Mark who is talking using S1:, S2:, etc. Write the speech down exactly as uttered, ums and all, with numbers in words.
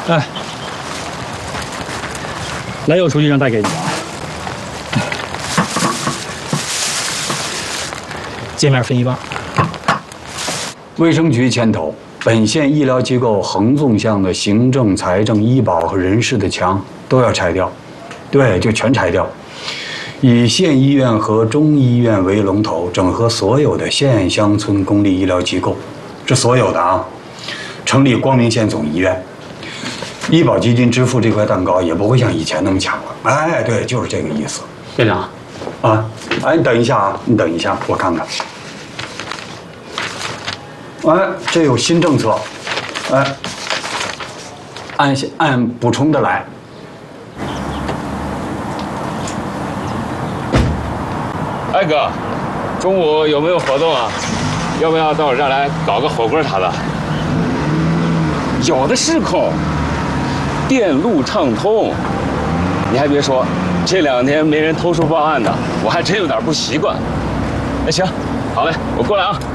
S1: 哎，来，有书记让带给你啊。见面分一半。
S2: 卫生局牵头，本县医疗机构横纵向的行政、财政、医保和人事的墙都要拆掉，对，就全拆掉。以县医院和中医院为龙头，整合所有的县乡村公立医疗机构，是所有的啊。成立光明县总医院，医保基金支付这块蛋糕也不会像以前那么抢了。哎，对，就是这个意思。
S1: 院长，
S2: 啊，哎，你等一下啊，你等一下，我看看。哎，这有新政策，哎，按按补充的来。
S3: 哎哥，中午有没有活动啊？要不要到我这儿来搞个火锅啥的？有的是空，电路畅通。你还别说，这两天没人偷书报案的，我还真有点不习惯。那行，好嘞，我过来啊。